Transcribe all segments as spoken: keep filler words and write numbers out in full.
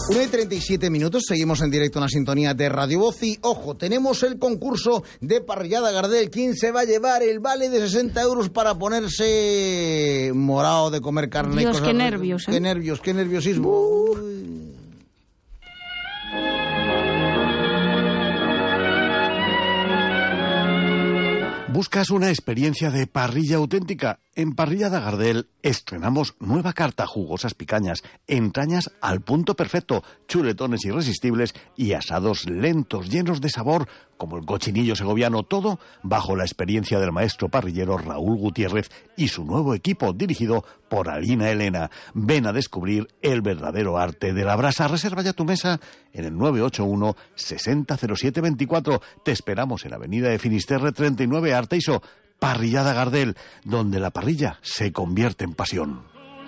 una y treinta y siete minutos, seguimos en directo en la sintonía de Radio Voz y, ojo, tenemos el concurso de Parrillada Gardel. ¿Quién se va a llevar el vale de sesenta euros para ponerse morado de comer carne? Dios, cosas qué de- nervios, ¿eh? Qué nervios, qué nerviosismo. Uy. ¿Buscas una experiencia de parrilla auténtica? En Parrillada Gardel estrenamos nueva carta, jugosas picañas, entrañas al punto perfecto, chuletones irresistibles y asados lentos, llenos de sabor, como el cochinillo segoviano, todo bajo la experiencia del maestro parrillero Raúl Gutiérrez y su nuevo equipo dirigido por Alina Elena. Ven a descubrir el verdadero arte de la brasa. Reserva ya tu mesa en el nueve ocho uno, sesenta cero siete veinticuatro. Te esperamos en Avenida de Finisterre treinta y nueve, Arteiso. Parrillada Gardel, donde la parrilla se convierte en pasión.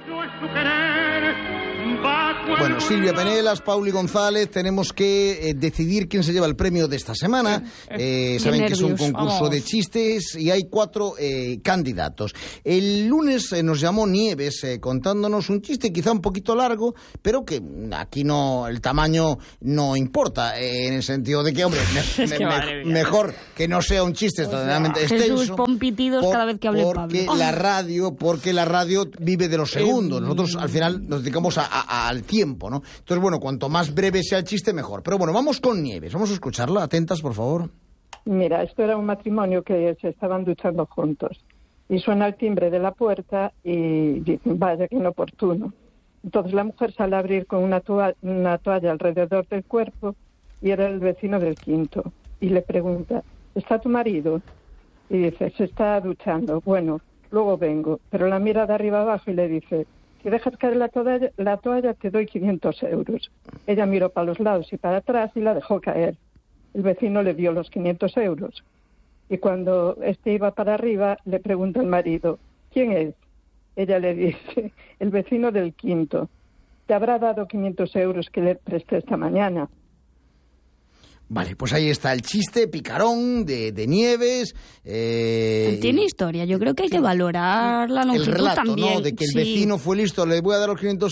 Bueno, Silvia Penelas, Pauli González, tenemos que eh, decidir quién se lleva el premio de esta semana. Eh, saben que es un nervios, concurso vamos. de chistes y hay cuatro eh, candidatos. El lunes eh, nos llamó Nieves eh, contándonos un chiste quizá un poquito largo, pero que mm, aquí no, el tamaño no importa, eh, en el sentido de que, hombre, me- Es que me- madre mía. mejor que no sea un chiste extraordinariamente Jesús, extenso. pon pitidos cada vez que hable porque Pablo. la radio, porque la radio vive de los segundos. Nosotros al final nos dedicamos a- a- al tiempo, ¿no? Entonces, bueno, cuanto más breve sea el chiste, mejor. Pero bueno, vamos con Nieves. Vamos a escucharla. Atentas, por favor. Mira, esto era un matrimonio que se estaban duchando juntos. Y suena el timbre de la puerta y dicen, vaya, que inoportuno. Entonces la mujer sale a abrir con una, toa- una toalla alrededor del cuerpo y era el vecino del quinto. Y le pregunta, ¿está tu marido? Y dice, se está duchando. Bueno, luego vengo. Pero la mira de arriba abajo y le dice, si dejas caer la toalla, la toalla te doy quinientos euros. Ella miró para los lados y para atrás y la dejó caer. El vecino le dio los quinientos euros. Y cuando este iba para arriba, le pregunta al marido, ¿quién es? Ella le dice, el vecino del quinto. Te habrá dado quinientos euros que le presté esta mañana. Vale, pues ahí está el chiste picarón de, de Nieves. Eh, Tiene historia, yo creo que hay que valorar la el longitud relato, también. ¿no? De que el Sí. vecino fue listo, le voy a dar los quinientos